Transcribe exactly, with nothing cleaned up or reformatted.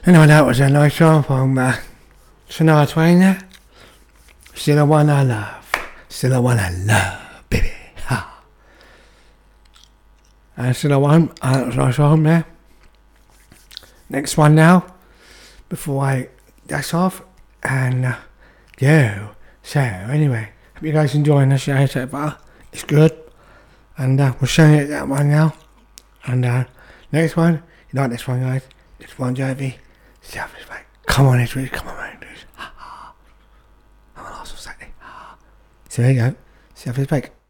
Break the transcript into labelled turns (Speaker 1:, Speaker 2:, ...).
Speaker 1: Anyway, that was a nice song from uh, Shania Twain there. Still the one I love. Still the one I love, baby. Ha. And still the one. Uh, that was a nice song there. Next one now. Before I dash off. And uh, yeah. So anyway. Hope you guys enjoying the show so far. It's good. And uh, we're showing it that one now. And uh, next one. You like this one, guys? It's Bon Jovi. Self-respect. Come on, it's really, come on, man. I'm an awesome Saturday. So there you go. Self-respect.